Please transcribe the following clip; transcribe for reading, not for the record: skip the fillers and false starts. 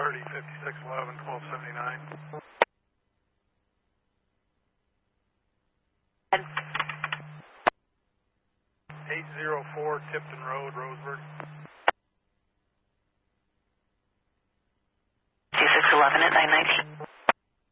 30, 5611, 1279. 804 Tipton Road, Roseburg. 2611 at 919.